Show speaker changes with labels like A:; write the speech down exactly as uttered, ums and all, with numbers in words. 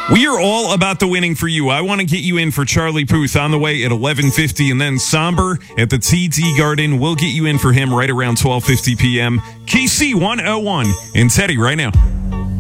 A: We are all about the winning for you. I want to get you in for Charlie Puth on the way at eleven fifty, and then Somber at the T T Garden. We'll get you in for him right around twelve fifty p.m. K C one oh one and Teddy right now.